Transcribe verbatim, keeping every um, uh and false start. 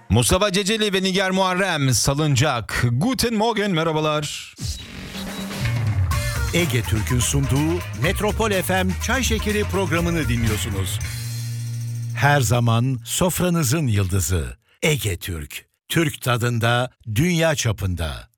Mustafa Ceceli ve Nigar Muharrem Salıncak. Guten Morgen, merhabalar. Ege Türk'ün sunduğu Metropol F M Çay Şekeri programını dinliyorsunuz. Her zaman sofranızın yıldızı Ege Türk. Türk tadında, dünya çapında.